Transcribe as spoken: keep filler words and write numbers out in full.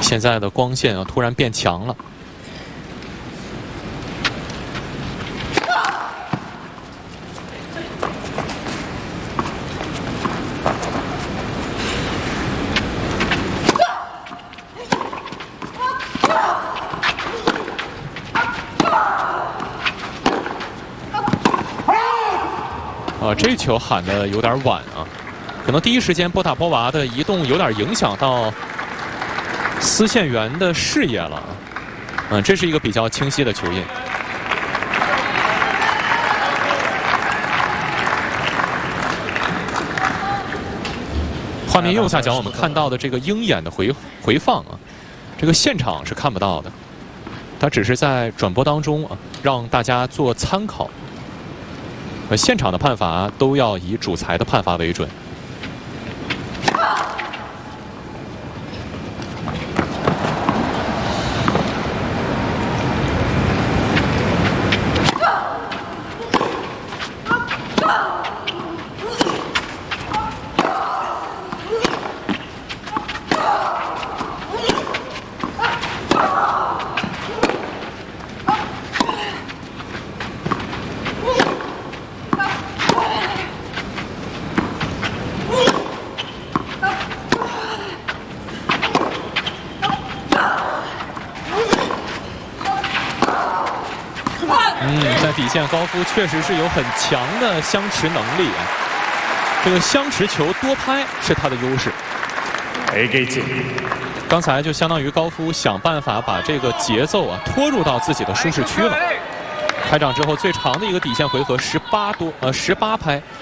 现在的光线啊突然变强了。 啊，这球喊的有点晚啊，可能第一时间波塔波娃的移动有点影响到司线员的视野了。嗯，这是一个比较清晰的球印。画面右下角我们看到的这个鹰眼的回回放啊，这个现场是看不到的，它只是在转播当中啊，让大家做参考。 呃，现场的判罚都要以主裁的判罚为准。底线高夫确实是有很强的相持能力啊，这个相持球多拍是他的优势。刚才就相当于高夫想办法把这个节奏啊拖入到自己的舒适区了。开场之后最长的一个底线回合十八多呃十八拍，